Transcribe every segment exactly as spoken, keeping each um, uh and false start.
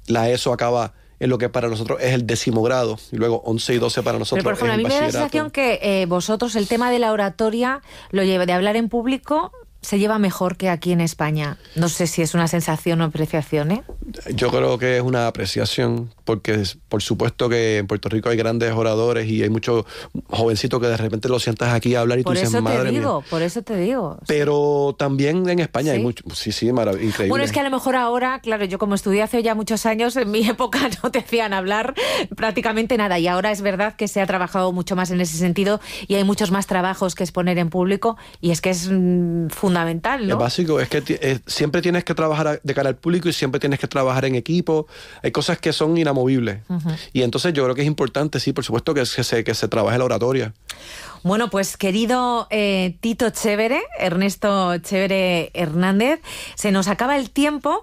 la ESO acaba en lo que para nosotros es el décimo grado, y luego once y doce para nosotros. Pero por ejemplo, a mí me da la sensación que eh, vosotros el tema de la oratoria, lo lleva, de hablar en público, se lleva mejor que aquí en España. No sé si es una sensación o apreciación, ¿eh? Yo creo que es una apreciación, porque es, por supuesto que en Puerto Rico hay grandes oradores y hay muchos jovencitos que de repente lo sientas aquí a hablar y por tú dices, madre mía. Por eso te digo, por eso te digo. Pero sí. También en España ¿Sí? hay mucho, sí, sí, marav- increíble. Bueno, es que a lo mejor ahora, claro, yo como estudié hace ya muchos años, en mi época no te hacían hablar prácticamente nada, y ahora es verdad que se ha trabajado mucho más en ese sentido y hay muchos más trabajos que exponer en público, y es que es mmm, fundamental, ¿no? Es básico, es que t- es, siempre tienes que trabajar a, de cara al público y siempre tienes que trabajar en equipo. Hay cosas que son inamovibles. Uh-huh. Y entonces yo creo que es importante, sí, por supuesto, que se, que se trabaje la oratoria. Bueno, pues querido eh, Tito Chévere, Ernesto Chévere Hernández, se nos acaba el tiempo,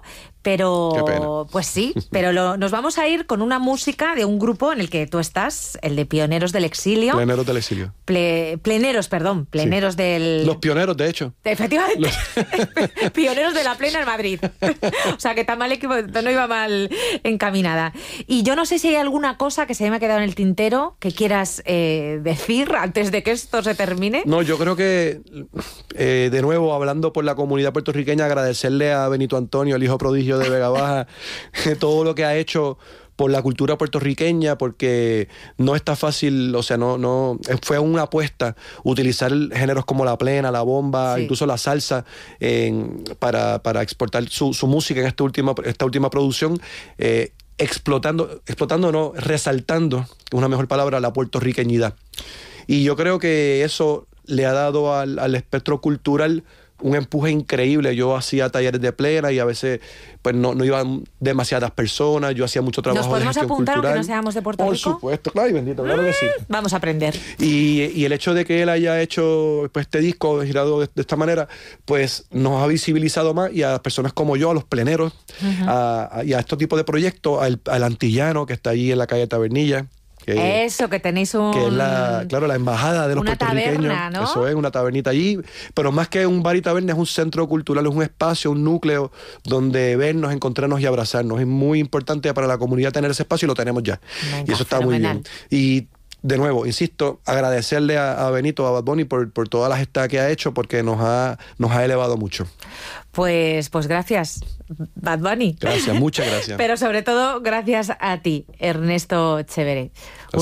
pero pues sí, pero lo, nos vamos a ir con una música de un grupo en el que tú estás, el de Pioneros del Exilio. Pleneros del Exilio. Ple, pleneros, perdón, Pleneros sí. del... Los pioneros, de hecho. Efectivamente. Los... Pioneros de la Plena en Madrid. O sea, que tan mal equipo, no iba mal encaminada. Y yo no sé si hay alguna cosa que se me ha quedado en el tintero que quieras eh, decir antes de que esto se termine. No, yo creo que, eh, de nuevo, hablando por la comunidad puertorriqueña, agradecerle a Benito Antonio, el hijo prodigio de Vega Baja, todo lo que ha hecho por la cultura puertorriqueña, porque no está fácil, o sea, no, no fue una apuesta utilizar géneros como la plena, la bomba, sí. incluso la salsa, en, para, para exportar su, su música en esta última, esta última producción, eh, explotando, explotando no, resaltando, una mejor palabra, la puertorriqueñidad. Y yo creo que eso le ha dado al, al espectro cultural un empuje increíble. Yo hacía talleres de plena y a veces pues no, no iban demasiadas personas. Yo hacía mucho trabajo de gestión cultural. ¿Nos podemos apuntar aunque no seamos de Puerto Por Rico? Por supuesto, claro y bendito, claro que sí. Vamos a aprender. Y, y el hecho de que él haya hecho pues, este disco girado de, de esta manera, pues nos ha visibilizado más, y a personas como yo, a los pleneros, uh-huh. a, a, y a estos tipos de proyectos, al, al Antillano, que está allí en la calle Tabernilla. Que, Eso, que tenéis un... Que es la, claro, la embajada de los una puertorriqueños. Taberna, ¿no? Eso es, una tabernita allí. Pero más que un bar y taberna, es un centro cultural, es un espacio, un núcleo donde vernos, encontrarnos y abrazarnos. Es muy importante para la comunidad tener ese espacio y lo tenemos ya. Venga, y eso está fenomenal. Muy bien. Y de nuevo, insisto, agradecerle a, a Benito, a Bad Bunny por, por todas las gestas que ha hecho, porque nos ha, nos ha elevado mucho. Pues, pues gracias, Bad Bunny. Gracias, muchas gracias. Pero sobre todo, gracias a ti, Ernesto Chévere.